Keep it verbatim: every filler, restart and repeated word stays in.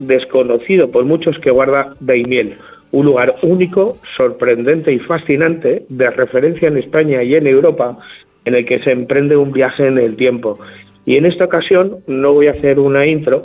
desconocido por muchos que guarda Daimiel, un lugar único, sorprendente y fascinante, de referencia en España y en Europa, en el que se emprende un viaje en el tiempo. Y en esta ocasión no voy a hacer una intro,